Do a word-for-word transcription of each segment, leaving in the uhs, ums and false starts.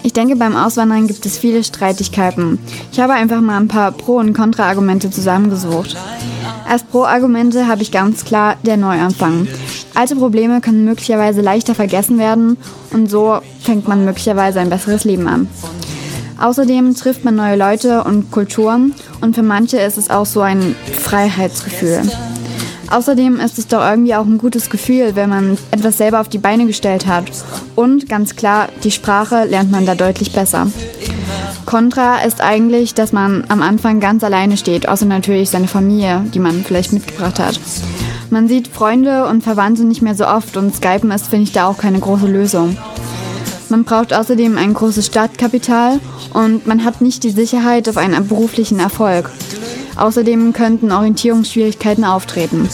Ich denke, beim Auswandern gibt es viele Streitigkeiten. Ich habe einfach mal ein paar Pro- und Kontra-Argumente zusammengesucht. Als Pro-Argumente habe ich ganz klar der Neuanfang. Alte Probleme können möglicherweise leichter vergessen werden und so fängt man möglicherweise ein besseres Leben an. Außerdem trifft man neue Leute und Kulturen und für manche ist es auch so ein Freiheitsgefühl. Außerdem ist es doch irgendwie auch ein gutes Gefühl, wenn man etwas selber auf die Beine gestellt hat. Und ganz klar, die Sprache lernt man da deutlich besser. Kontra ist eigentlich, dass man am Anfang ganz alleine steht, außer natürlich seine Familie, die man vielleicht mitgebracht hat. Man sieht Freunde und Verwandte nicht mehr so oft und Skypen ist, finde ich, da auch keine große Lösung. Man braucht außerdem ein großes Startkapital und man hat nicht die Sicherheit auf einen beruflichen Erfolg. Außerdem könnten Orientierungsschwierigkeiten auftreten.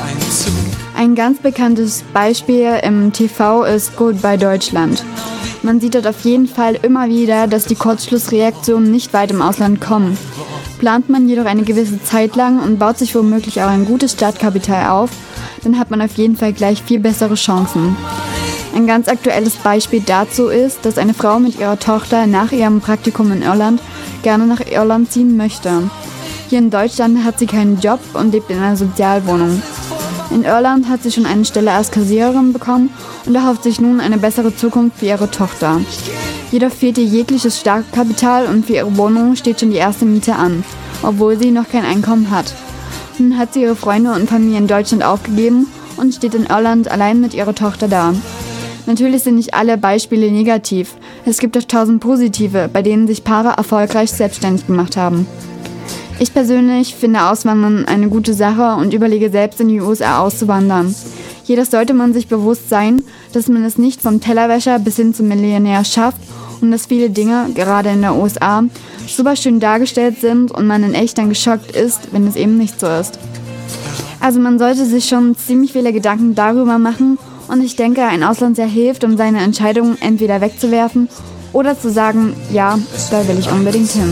Ein ganz bekanntes Beispiel im T V ist Goodbye Deutschland. Man sieht dort auf jeden Fall immer wieder, dass die Kurzschlussreaktionen nicht weit im Ausland kommen. Plant man jedoch eine gewisse Zeit lang und baut sich womöglich auch ein gutes Startkapital auf, dann hat man auf jeden Fall gleich viel bessere Chancen. Ein ganz aktuelles Beispiel dazu ist, dass eine Frau mit ihrer Tochter nach ihrem Praktikum in Irland gerne nach Irland ziehen möchte. Hier in Deutschland hat sie keinen Job und lebt in einer Sozialwohnung. In Irland hat sie schon eine Stelle als Kassiererin bekommen und erhofft sich nun eine bessere Zukunft für ihre Tochter. Jedoch fehlt ihr jegliches Startkapital und für ihre Wohnung steht schon die erste Miete an, obwohl sie noch kein Einkommen hat. Nun hat sie ihre Freunde und Familie in Deutschland aufgegeben und steht in Irland allein mit ihrer Tochter da. Natürlich sind nicht alle Beispiele negativ. Es gibt auch tausend positive, bei denen sich Paare erfolgreich selbstständig gemacht haben. Ich persönlich finde Auswandern eine gute Sache und überlege selbst in die U S A auszuwandern. Jedoch sollte man sich bewusst sein, dass man es nicht vom Tellerwäscher bis hin zum Millionär schafft und dass viele Dinge, gerade in der U S A, super schön dargestellt sind und man in echt dann geschockt ist, wenn es eben nicht so ist. Also man sollte sich schon ziemlich viele Gedanken darüber machen und ich denke, ein Auslandsjahr hilft, um seine Entscheidungen entweder wegzuwerfen oder zu sagen, ja, da will ich unbedingt hin.